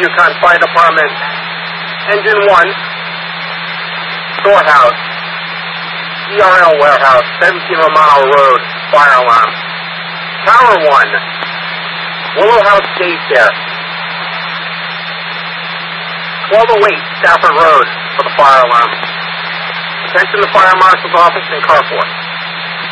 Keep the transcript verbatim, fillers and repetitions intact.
Yukon Fire Department. Engine one, storehouse, E R L warehouse, seventeen Mile Road, fire alarm. Tower one, Willow House Daycare. twelve oh eight Stafford Road for the fire alarm. Attention the fire marshal's office and carport.